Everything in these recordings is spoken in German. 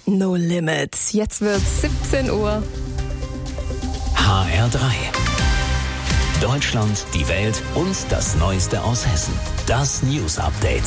No Limit. Jetzt wird's 17 Uhr. HR3. Deutschland, die Welt und das Neueste aus Hessen. Das News Update.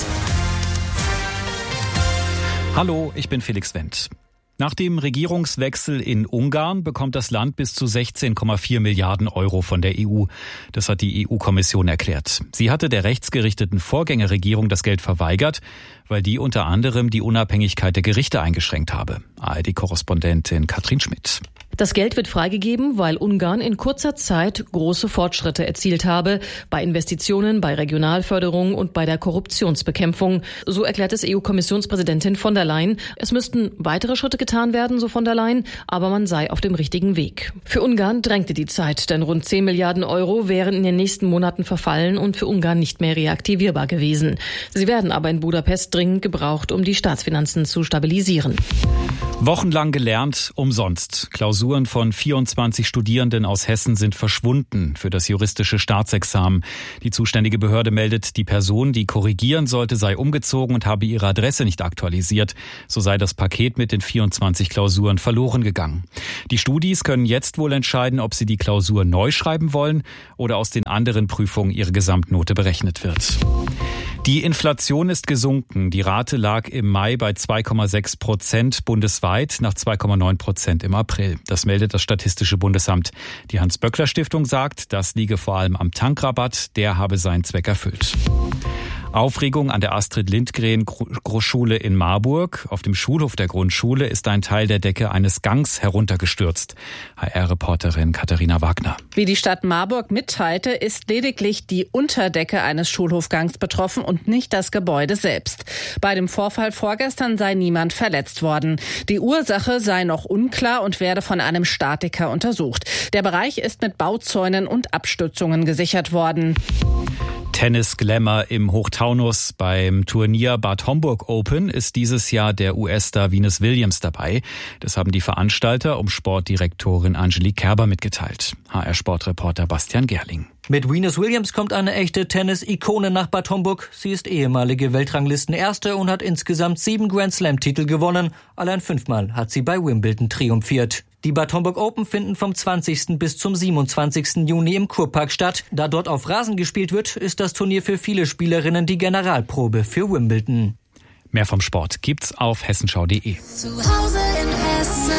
Hallo, ich bin Felix Wendt. Nach dem Regierungswechsel in Ungarn bekommt das Land bis zu 16,4 Milliarden Euro von der EU. Das hat die EU-Kommission erklärt. Sie hatte der rechtsgerichteten Vorgängerregierung das Geld verweigert, weil die unter anderem die Unabhängigkeit der Gerichte eingeschränkt habe. ARD-Korrespondentin Katrin Schmidt. Das Geld wird freigegeben, weil Ungarn in kurzer Zeit große Fortschritte erzielt habe bei Investitionen, bei Regionalförderung und bei der Korruptionsbekämpfung. So erklärt es EU-Kommissionspräsidentin von der Leyen. Es müssten weitere Schritte getan werden, so von der Leyen, aber man sei auf dem richtigen Weg. Für Ungarn drängte die Zeit, denn rund 10 Milliarden Euro wären in den nächsten Monaten verfallen und für Ungarn nicht mehr reaktivierbar gewesen. Sie werden aber in Budapest dringend gebraucht, um die Staatsfinanzen zu stabilisieren. Wochenlang gelernt, umsonst. Klausuren von 24 Studierenden aus Hessen sind verschwunden für das juristische Staatsexamen. Die zuständige Behörde meldet, die Person, die korrigieren sollte, sei umgezogen und habe ihre Adresse nicht aktualisiert. So sei das Paket mit den 24 Klausuren verloren gegangen. Die Studis können jetzt wohl entscheiden, ob sie die Klausur neu schreiben wollen oder aus den anderen Prüfungen ihre Gesamtnote berechnet wird. Die Inflation ist gesunken. Die Rate lag im Mai bei 2,6% bundesweit, nach 2,9% im April. Das meldet das Statistische Bundesamt. Die Hans-Böckler-Stiftung sagt, das liege vor allem am Tankrabatt. Der habe seinen Zweck erfüllt. Aufregung an der Astrid-Lindgren-Schule in Marburg. Auf dem Schulhof der Grundschule ist ein Teil der Decke eines Gangs heruntergestürzt. HR-Reporterin Katharina Wagner. Wie die Stadt Marburg mitteilte, ist lediglich die Unterdecke eines Schulhofgangs betroffen und nicht das Gebäude selbst. Bei dem Vorfall vorgestern sei niemand verletzt worden. Die Ursache sei noch unklar und werde von einem Statiker untersucht. Der Bereich ist mit Bauzäunen und Abstützungen gesichert worden. Tennis-Glamour im Hochtaunus. Beim Turnier Bad Homburg Open ist dieses Jahr der US-Star Venus Williams dabei. Das haben die Veranstalter um Sportdirektorin Angelique Kerber mitgeteilt. HR-Sportreporter Bastian Gerling. Mit Venus Williams kommt eine echte Tennis-Ikone nach Bad Homburg. Sie ist ehemalige Weltranglistenerste und hat insgesamt 7 Grand-Slam-Titel gewonnen. Allein 5-mal hat sie bei Wimbledon triumphiert. Die Bad Homburg Open finden vom 20. bis zum 27. Juni im Kurpark statt. Da dort auf Rasen gespielt wird, ist das Turnier für viele Spielerinnen die Generalprobe für Wimbledon. Mehr vom Sport gibt's auf hessenschau.de. Zu Hause in Hessen.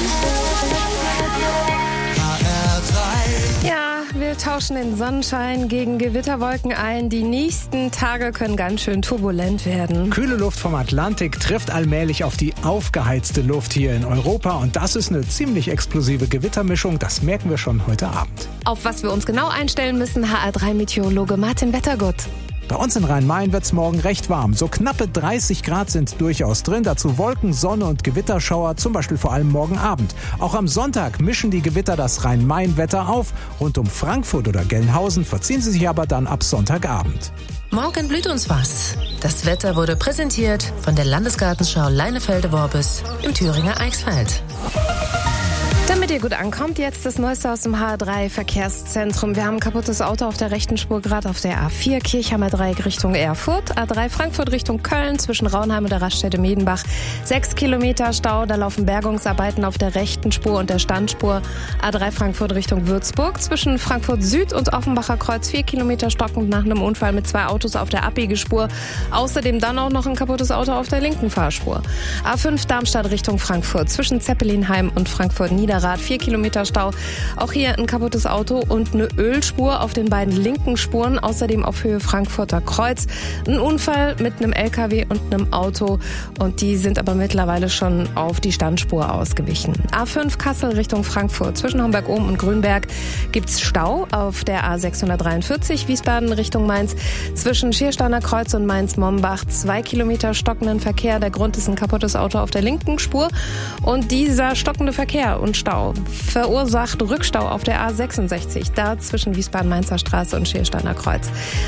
Ja, wir tauschen den Sonnenschein gegen Gewitterwolken ein. Die nächsten Tage können ganz schön turbulent werden. Kühle Luft vom Atlantik trifft allmählich auf die aufgeheizte Luft hier in Europa. Und das ist eine ziemlich explosive Gewittermischung. Das merken wir schon heute Abend. Auf was wir uns genau einstellen müssen, HR3-Meteorologe Martin Wettergott. Bei uns in Rhein-Main wird es morgen recht warm. So knappe 30 Grad sind durchaus drin. Dazu Wolken, Sonne und Gewitterschauer, zum Beispiel vor allem morgen Abend. Auch am Sonntag mischen die Gewitter das Rhein-Main-Wetter auf. Rund um Frankfurt oder Gelnhausen verziehen sie sich aber dann ab Sonntagabend. Morgen blüht uns was. Das Wetter wurde präsentiert von der Landesgartenschau Leinefelde-Worbis im Thüringer Eichsfeld. Damit ihr gut ankommt, jetzt das Neueste aus dem HR3-Verkehrszentrum. Wir haben ein kaputtes Auto auf der rechten Spur, gerade auf der A4 Kirchheimer Dreieck Richtung Erfurt. A3 Frankfurt Richtung Köln zwischen Raunheim und der Raststätte Medenbach. 6 Kilometer Stau, da laufen Bergungsarbeiten auf der rechten Spur und der Standspur. A3 Frankfurt Richtung Würzburg zwischen Frankfurt Süd und Offenbacher Kreuz. 4 Kilometer stockend nach einem Unfall mit 2 Autos auf der Abbiegespur. Außerdem dann auch noch ein kaputtes Auto auf der linken Fahrspur. A5 Darmstadt Richtung Frankfurt zwischen Zeppelinheim und Frankfurt-Niederrad. 4 Kilometer Stau. Auch hier ein kaputtes Auto und eine Ölspur auf den beiden linken Spuren. Außerdem auf Höhe Frankfurter Kreuz. Ein Unfall mit einem LKW und einem Auto. Und die sind aber mittlerweile schon auf die Standspur ausgewichen. A5 Kassel Richtung Frankfurt. Zwischen Homberg-Ohm und Grünberg gibt's Stau auf der A643 Wiesbaden Richtung Mainz. Zwischen Schiersteiner Kreuz und Mainz-Mombach 2 Kilometer stockenden Verkehr. Der Grund ist ein kaputtes Auto auf der linken Spur. Und dieser stockende Verkehr und Stau verursacht Rückstau auf der A66, da zwischen Wiesbaden-Mainzer Straße und Schiersteiner Kreuz.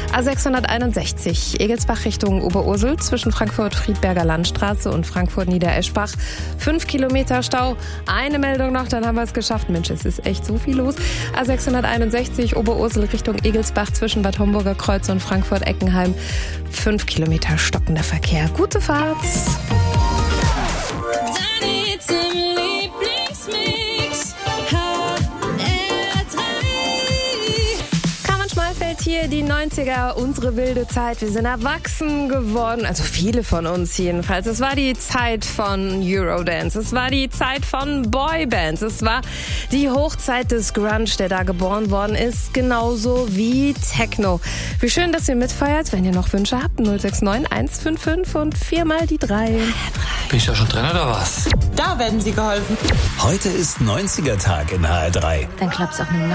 A661 Egelsbach Richtung Oberursel zwischen Frankfurt-Friedberger Landstraße und Frankfurt-Niedereschbach. 5 Kilometer Stau. Eine Meldung noch, dann haben wir es geschafft. Mensch, es ist echt so viel los. A661 Oberursel Richtung Egelsbach zwischen Bad Homburger Kreuz und Frankfurt-Eckenheim. 5 Kilometer stockender Verkehr. Gute Fahrt! hier die 90er, unsere wilde Zeit. Wir sind erwachsen geworden, also viele von uns jedenfalls. Es war die Zeit von Eurodance, es war die Zeit von Boybands, es war die Hochzeit des Grunge, der da geboren worden ist, genauso wie Techno. Wie schön, dass ihr mitfeiert. Wenn ihr noch Wünsche habt, 069 155 und 4 mal die 3. Bin ich da schon drin oder was? Da werden Sie geholfen. Heute ist 90er-Tag in HR3. Dann klappt's auch mit dem